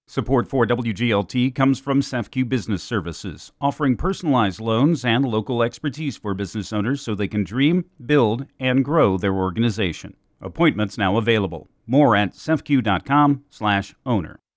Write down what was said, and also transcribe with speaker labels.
Speaker 1: Support for WGLT comes from CEFCU Business Services, offering personalized loans and local expertise for business owners so they can dream, build, and grow their organization. Appointments now available. More at cefq.com/owner.